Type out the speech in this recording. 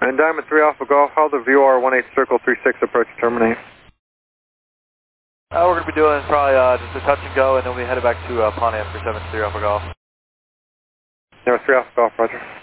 And Diamond 3 Alpha Golf, how the VR 18 Circle 36 approach terminate? We're going to be doing probably just a touch and go, and then we headed back to Pontiac for 73 Alpha Golf. Number 3 Alpha Golf, roger.